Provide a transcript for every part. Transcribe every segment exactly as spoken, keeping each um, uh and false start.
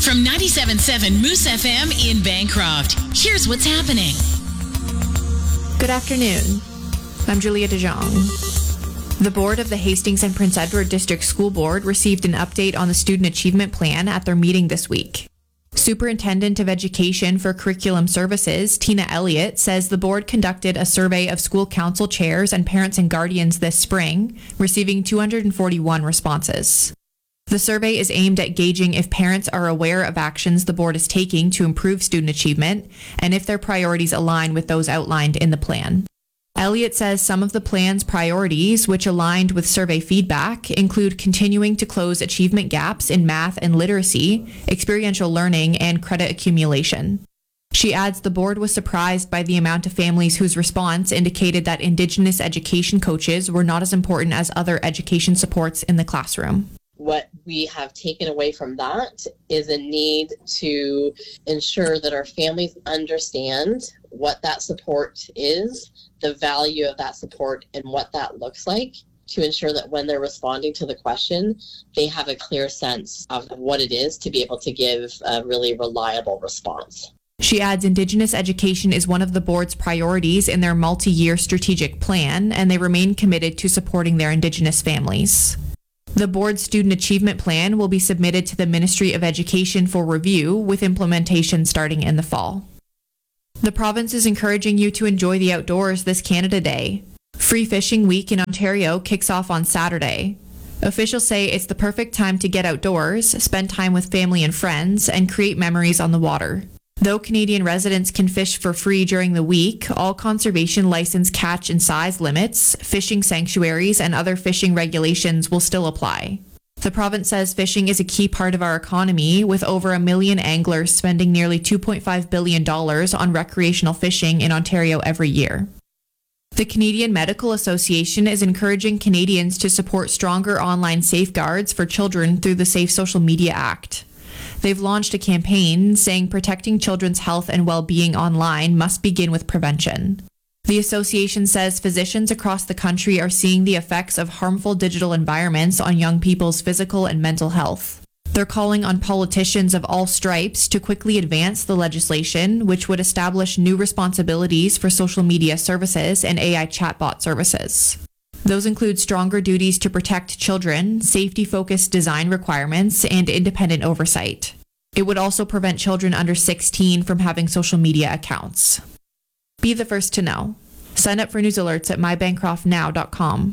From ninety-seven point seven Moose F M in Bancroft, here's what's happening. Good afternoon. I'm Julia DeJong. The board of the Hastings and Prince Edward District School Board received an update on the Student Achievement Plan at their meeting this week. Superintendent of Education for Curriculum Services, Tina Elliott, says the board conducted a survey of school council chairs and parents and guardians this spring, receiving two hundred forty-one responses. The survey is aimed at gauging if parents are aware of actions the board is taking to improve student achievement and if their priorities align with those outlined in the plan. Elliott says some of the plan's priorities, which aligned with survey feedback, include continuing to close achievement gaps in math and literacy, experiential learning, and credit accumulation. She adds the board was surprised by the amount of families whose response indicated that Indigenous education coaches were not as important as other education supports in the classroom. What we have taken away from that is a need to ensure that our families understand what that support is, the value of that support, and what that looks like, to ensure that when they're responding to the question, they have a clear sense of what it is to be able to give a really reliable response. She adds Indigenous education is one of the board's priorities in their multi-year strategic plan, and they remain committed to supporting their Indigenous families. The board's Student Achievement Plan will be submitted to the Ministry of Education for review, with implementation starting in the fall. The province is encouraging you to enjoy the outdoors this Canada Day. Free Fishing Week in Ontario kicks off on Saturday. Officials say it's the perfect time to get outdoors, spend time with family and friends, and create memories on the water. Though Canadian residents can fish for free during the week, all conservation license catch and size limits, fishing sanctuaries, and other fishing regulations will still apply. The province says fishing is a key part of our economy, with over a million anglers spending nearly two point five billion dollars on recreational fishing in Ontario every year. The Canadian Medical Association is encouraging Canadians to support stronger online safeguards for children through the Safe Social Media Act. They've launched a campaign saying protecting children's health and well-being online must begin with prevention. The association says physicians across the country are seeing the effects of harmful digital environments on young people's physical and mental health. They're calling on politicians of all stripes to quickly advance the legislation, which would establish new responsibilities for social media services and A I chatbot services. Those include stronger duties to protect children, safety-focused design requirements, and independent oversight. It would also prevent children under sixteen from having social media accounts. Be the first to know. Sign up for news alerts at my bancroft now dot com.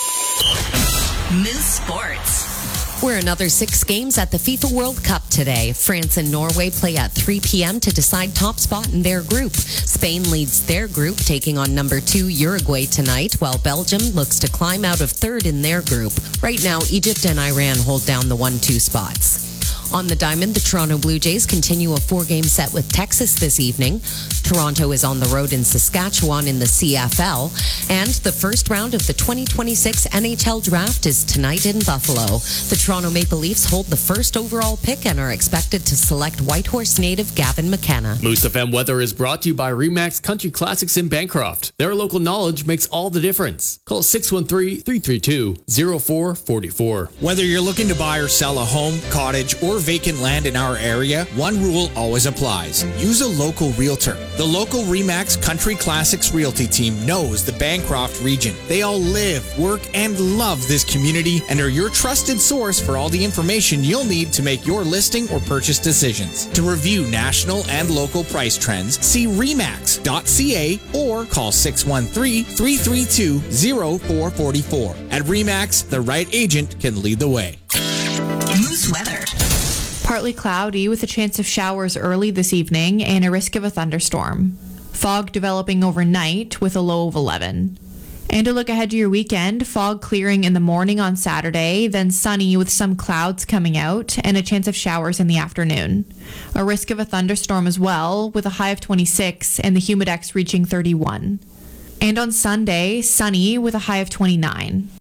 Moose Sports. We're another six games at the FIFA World Cup today. France and Norway play at three p.m. to decide top spot in their group. Spain leads their group, taking on number two Uruguay tonight, while Belgium looks to climb out of third in their group. Right now, Egypt and Iran hold down the one two spots. On the diamond, the Toronto Blue Jays continue a four-game set with Texas this evening. Toronto is on the road in Saskatchewan in the C F L. And the first round of the twenty twenty-six N H L Draft is tonight in Buffalo. The Toronto Maple Leafs hold the first overall pick and are expected to select Whitehorse native Gavin McKenna. Moose F M weather is brought to you by Remax Country Classics in Bancroft. Their local knowledge makes all the difference. Call six one three, three three two, zero four four four. Whether you're looking to buy or sell a home, cottage, or vacant land in our area, one rule always applies. Use a local realtor. The local Remax Country Classics Realty team knows the Bancroft region. They all live, work, and love this community and are your trusted source for all the information you'll need to make your listing or purchase decisions. To review national and local price trends, see remax dot c a or call six one three, three three two, zero four four four. At Remax, the right agent can lead the way. Moose weather. Partly cloudy with a chance of showers early this evening and a risk of a thunderstorm. Fog developing overnight with a low of eleven. And a look ahead to your weekend, fog clearing in the morning on Saturday, then sunny with some clouds coming out and a chance of showers in the afternoon. A risk of a thunderstorm as well, with a high of twenty-six and the humidex reaching thirty-one. And on Sunday, sunny with a high of twenty-nine.